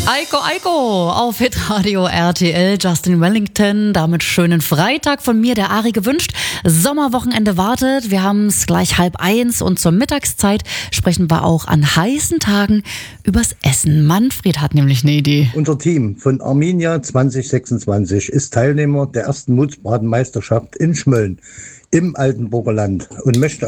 Eiko, Eiko auf Hitradio RTL, Justin Wellington, damit schönen Freitag von mir, der Ari gewünscht. Sommerwochenende wartet, wir haben es gleich 12:30 und zur Mittagszeit sprechen wir auch an heißen Tagen übers Essen. Manfred hat nämlich eine Idee. Unser Team von Arminia 2026 ist Teilnehmer der ersten Mutzbratenmeisterschaft in Schmölln im Altenburger Land und möchte